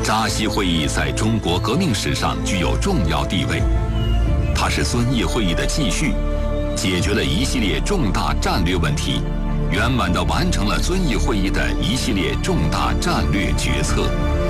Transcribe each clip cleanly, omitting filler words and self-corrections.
扎西会议在中国革命史上具有重要地位，它是遵义会议的继续，解决了一系列重大战略问题，圆满地完成了遵义会议的一系列重大战略决策。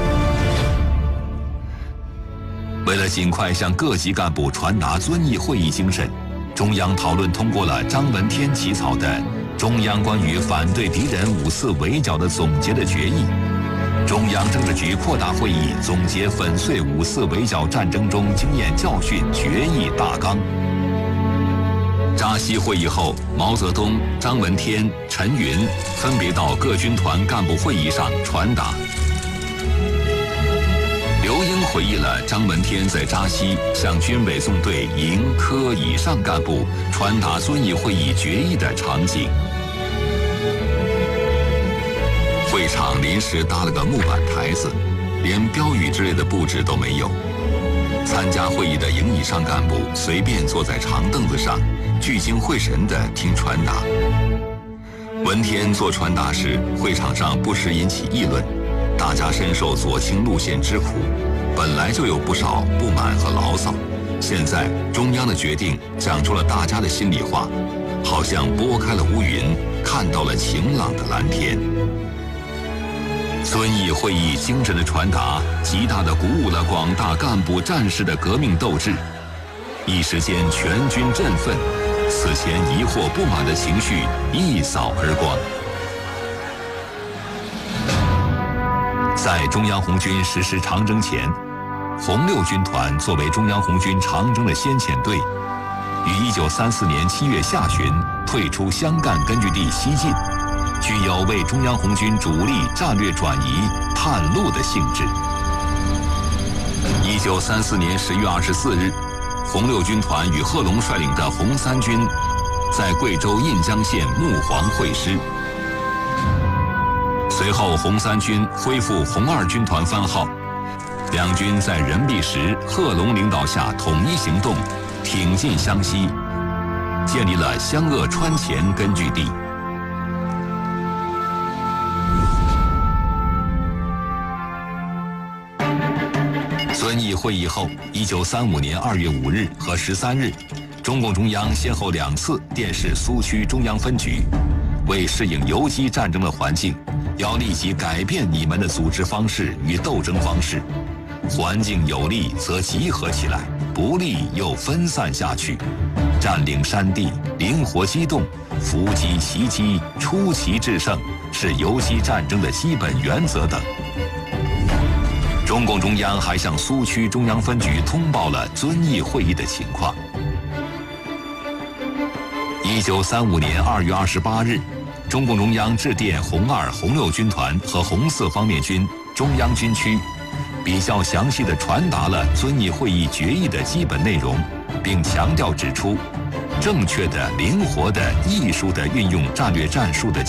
为了尽快向各级干部传达遵义会议精神，中央讨论通过了张闻天起草的《中央关于反对敌人5次围剿的总结的决议》，中央政治局扩大会议总结粉碎5次围剿战争中经验教训决议大纲。扎西会议后，毛泽东、张闻天、陈云分别到各军团干部会议上传达。刘英回忆了张闻天在扎西向军委纵队营科以上干部传达遵义会议决议的场景。会场临时搭了个木板台子，连标语之类的布置都没有。参加会议的营以上干部随便坐在长凳子上，聚精会神地听传达。闻天做传达时，会场上不时引起议论，大家深受左倾路线之苦，本来就有不少不满和牢骚，现在中央的决定讲出了大家的心里话，好像拨开了乌云，看到了晴朗的蓝天。遵义会议精神的传达，极大地鼓舞了广大干部战士的革命斗志，一时间全军振奋，此前疑惑不满的情绪一扫而光。在中央红军实施长征前，红六军团作为中央红军长征的先遣队，于1934年7月下旬退出湘赣根据地西进，具有为中央红军主力战略转移探路的性质。1934年10月24日，红六军团与贺龙率领的红三军在贵州印江县木黄会师。随后，红三军恢复红二军团番号，两军在任弼时、贺龙领导下统一行动，挺进湘西，建立了湘鄂川黔根据地。遵义会议后，1935年2月5日和13日，中共中央先后2次电示苏区中央分局，为适应游击战争的环境，要立即改变你们的组织方式与斗争方式，环境有利则集合起来，不利又分散下去，占领山地，灵活机动，伏击袭击，出奇制胜，是游击战争的基本原则等。中共中央还向苏区中央分局通报了遵义会议的情况。1935年2月28日，中共中央致电红二、红六军团和红四方面军中央军区，比较详细地传达了遵义会议决议的基本内容，并强调指出，正确的、灵活的、艺术的运用战略战术的